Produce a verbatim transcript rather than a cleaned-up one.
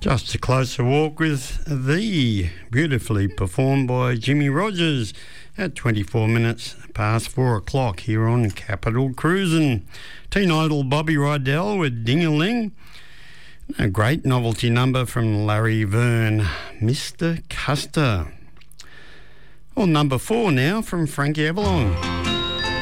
Just a Closer Walk with Thee, beautifully performed by Jimmy Rogers at twenty-four minutes past four o'clock here on Capital Cruisin'. Teen Idol Bobby Rydell with Ding-a-Ling. A great novelty number from Larry Verne, Mister Custer. Well, number four now from Frankie Avalon.